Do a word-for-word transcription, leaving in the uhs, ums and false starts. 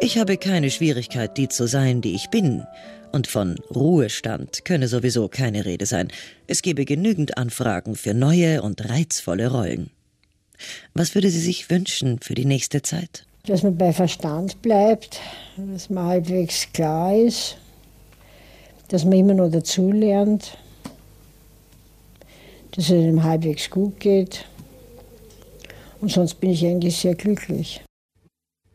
Ich habe keine Schwierigkeit, die zu sein, die ich bin. Und von Ruhestand könne sowieso keine Rede sein. Es gebe genügend Anfragen für neue und reizvolle Rollen. Was würde sie sich wünschen für die nächste Zeit? Dass man bei Verstand bleibt, dass man halbwegs klar ist, dass man immer noch dazulernt, dass es einem halbwegs gut geht. Und sonst bin ich eigentlich sehr glücklich.